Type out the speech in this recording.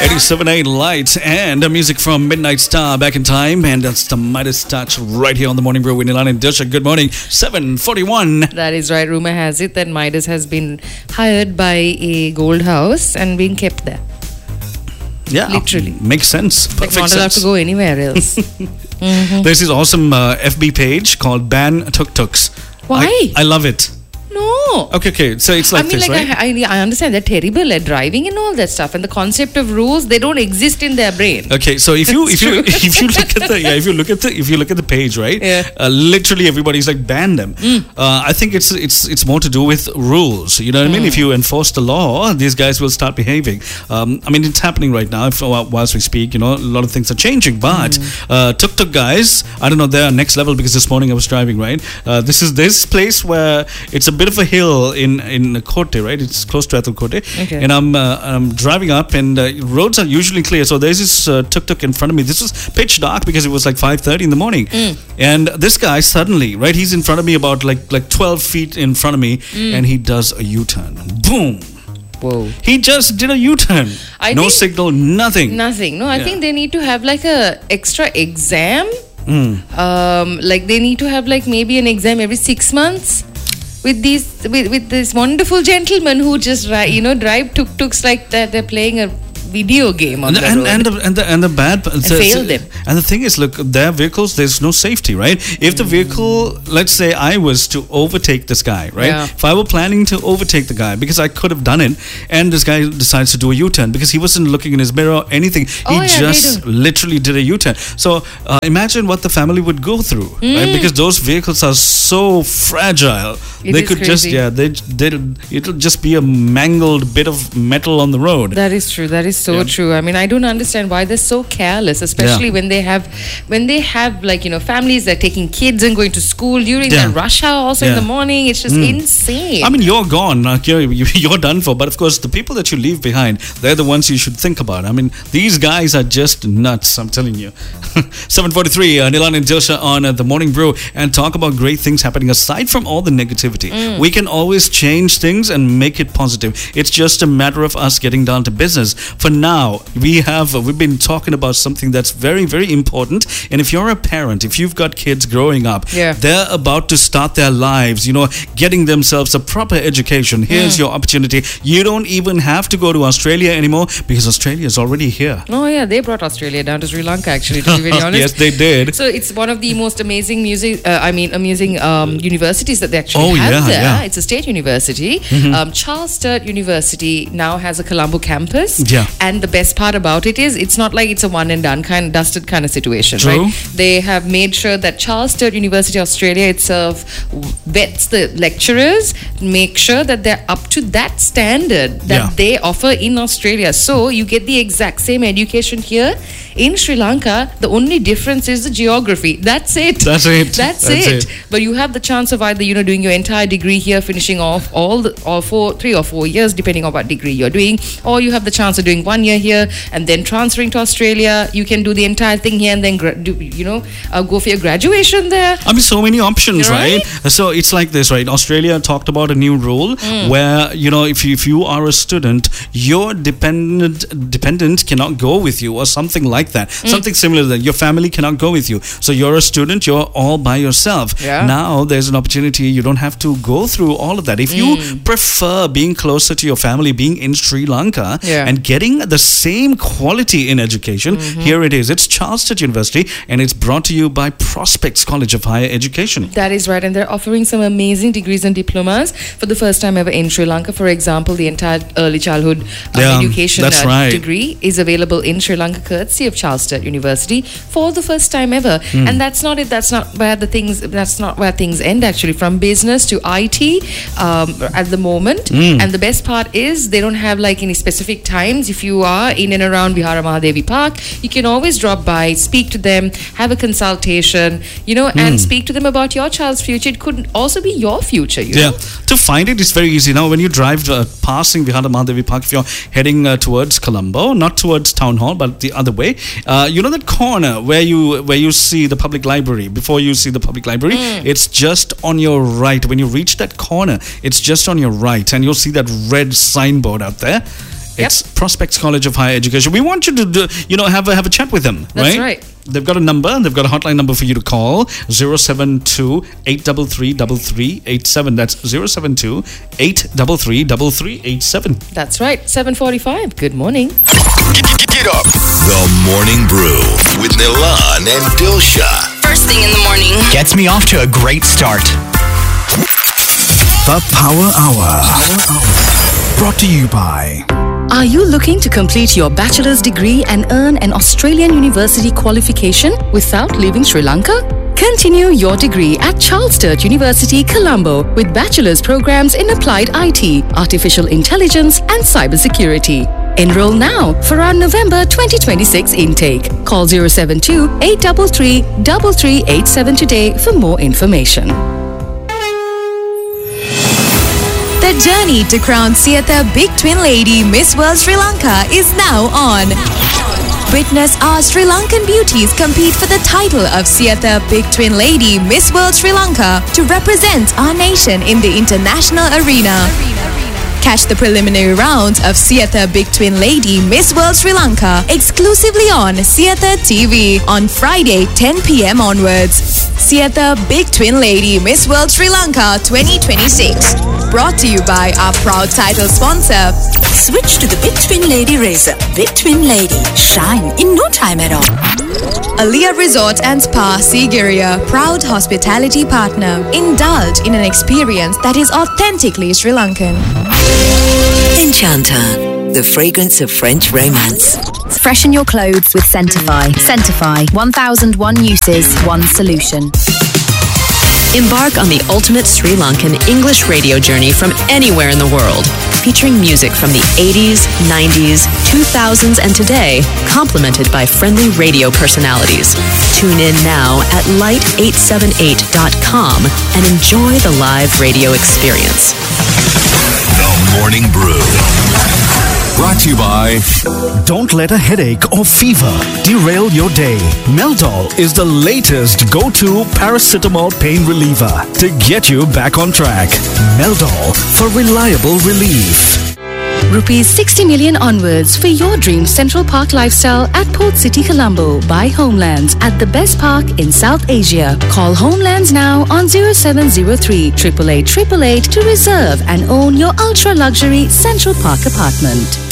97.8 Lights and music from Midnight Star, Back in Time, and that's the Midas Touch right here on the Morning Brew with Nilan and Dilsha. Good morning, 7:41. That is right. Rumor has it that Midas has been hired by a gold house and being kept there. Yeah, literally makes sense. Perfect not allowed sense. to go anywhere else. There's this awesome FB page called Ban Tuk Tuks. Why? I love it. No. Okay. So it's like this, right? I understand they're terrible at driving and all that stuff, and the concept of rules, they don't exist in their brain. Okay, so if you look at the page, right? Yeah. Literally everybody's like ban them. I think it's more to do with rules. You know what I mean? If you enforce the law, these guys will start behaving. I mean, it's happening right now. Whilst we speak, a lot of things are changing. But tuk-tuk guys, I don't know, they're next level because this morning I was driving, right? This is this place where it's a bit of a hill in Kotte, right? It's close to Athol Kotte. Okay. And I'm driving up, and roads are usually clear. So there's this tuk-tuk in front of me. This was pitch dark because it was like 5:30 in the morning. And this guy suddenly, right, he's in front of me about like 12 feet in front of me, and he does a U-turn. Boom. Whoa. He just did a U-turn. No signal, nothing. Nothing. No, I think they need to have like a extra exam. Like they need to have like maybe an exam every 6 months. With this wonderful gentleman who just drive tuk-tuks like that they're playing a video game on the road. And the bad fail them. And the thing is, look, their vehicles, there's no safety, right? If the vehicle, let's say I was to overtake this guy, right? Yeah. If I were planning to overtake the guy, because I could have done it, and this guy decides to do a U-turn because he wasn't looking in his mirror or anything. He just literally did a U-turn. So imagine what the family would go through, right? Because those vehicles are so fragile. They could crazy. it'll just be a mangled bit of metal on the road. That is true. That is so true. I mean, I don't understand why they're so careless, especially when they have like, families that are taking kids and going to school during the rush hour also in the morning. It's just insane. I mean, you're gone. You're done for. But of course, the people that you leave behind, they're the ones you should think about. I mean, these guys are just nuts, I'm telling you. 7:43, Nilan and Dilsha on The Morning Brew, and talk about great things happening aside from all the negativity. We can always change things and make it positive. It's just a matter of us getting down to business. For now, we've been talking about something that's very, very important. And if you're a parent, if you've got kids growing up, they're about to start their lives, getting themselves a proper education. Here's your opportunity. You don't even have to go to Australia anymore because Australia is already here. Oh yeah, they brought Australia down to Sri Lanka, actually, to be very honest. Yes, they did. So it's one of the most amazing universities that they actually have there. Yeah. It's a state university. Charles Sturt University now has a Colombo campus. Yeah. And the best part about it is it's not like it's a one and done dusted kind of situation. True. Right? They have made sure that Charles Sturt University Australia itself vets the lecturers, make sure that they're up to that standard that they offer in Australia. So you get the exact same education here in Sri Lanka. The only difference is the geography. That's it. That's it. But you have the chance of either doing your entire degree here, finishing off 3 or 4 years, depending on what degree you're doing, or you have the chance of doing 1 year here and then transferring to Australia. You can do the entire thing here and then go for your graduation there. I mean, so many options, right? So it's like this, right? Australia talked about a new rule where if you are a student, your dependent cannot go with you, or something like that. Something similar to that. Your family cannot go with you. So you're a student, you're all by yourself. Yeah. Now there's an opportunity. You don't have to go through all of that. If you prefer being closer to your family, being in Sri Lanka and getting the same quality in education, here it is. It's Charles Sturt University, and it's brought to you by Prospects College of Higher Education. That is right, and they're offering some amazing degrees and diplomas for the first time ever in Sri Lanka. For example, the entire early childhood education degree is available in Sri Lanka, courtesy of Charles Sturt University, for the first time ever. And that's not it. That's not where things end. Actually, from business to IT at the moment. And the best part is they don't have like any specific times. If you are in and around Vihara Mahadevi Park, you can always drop by, speak to them, have a consultation, and speak to them about your child's future. It could also be your future. To find it is very easy. Now, when you drive passing Vihara Mahadevi Park, if you're heading towards Colombo, not towards Town Hall, but the other way, that corner where you see the public library. Before you see the public library, it's just on your right. When you reach that corner, it's just on your right, and you'll see that red signboard out there. It's Prospects College of Higher Education. We want you to have a chat with them. That's right. They've got a number. They've got a hotline number for you to call. 072-833-3387. That's 072-833-3387. That's right. 7:45. Good morning. Get up. The Morning Brew with Nilan and Dilsha. First thing in the morning. Gets me off to a great start. The Power Hour. Brought to you by... Are you looking to complete your bachelor's degree and earn an Australian university qualification without leaving Sri Lanka? Continue your degree at Charles Sturt University, Colombo with bachelor's programs in applied IT, artificial intelligence and cybersecurity. Enroll now for our November 2026 intake. Call 072-833-3387 today for more information. The journey to crown Sietha Big Twin Lady Miss World Sri Lanka is now on. Witness our Sri Lankan beauties compete for the title of Sietha Big Twin Lady Miss World Sri Lanka to represent our nation in the international arena. Catch the preliminary rounds of Sietha Big Twin Lady Miss World Sri Lanka exclusively on Sietha TV on Friday 10 p.m. onwards. Sietha Big Twin Lady Miss World Sri Lanka 2026. Brought to you by our proud title sponsor. Switch to the Big Twin Lady razor. Big Twin Lady. Shine in no time at all. Alia Resort and Spa Sigiriya, proud hospitality partner. Indulge in an experience that is authentically Sri Lankan. Enchanter, the fragrance of French romance. Freshen your clothes with Scentify. Scentify, 1001 uses, one solution. Embark on the ultimate Sri Lankan English radio journey from anywhere in the world, featuring music from the 80s, 90s, 2000s, and today, complemented by friendly radio personalities. Tune in now at light878.com and enjoy the live radio experience. The Morning Brew. Brought to you by... Don't let a headache or fever derail your day. Meldol is the latest go-to paracetamol pain reliever to get you back on track. Meldol for reliable relief. Rupees 60 million onwards for your dream Central Park lifestyle at Port City, Colombo by Homelands at the best park in South Asia. Call Homelands now on 0703 888 888 to reserve and own your ultra-luxury Central Park apartment.